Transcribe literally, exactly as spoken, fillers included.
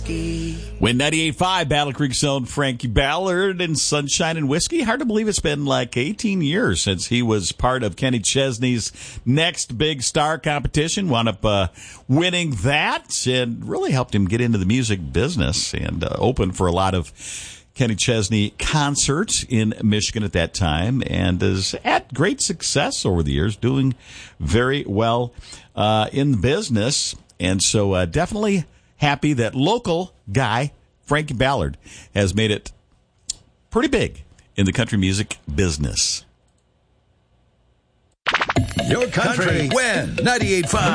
whiskey. When ninety-eight point five Battle Creek's own Frankie Ballard and Sunshine and Whiskey. Hard to believe it's been like eighteen years since he was part of Kenny Chesney's Next Big Star competition. Wound up uh, winning that and really helped him get into the music business and uh, open for a lot of Kenny Chesney concerts in Michigan at that time, and has had great success over the years, doing very well uh, in the business. And so uh, definitely happy that local guy, Frankie Ballard, has made it pretty big in the country music business. Your country, when ninety-eight point five.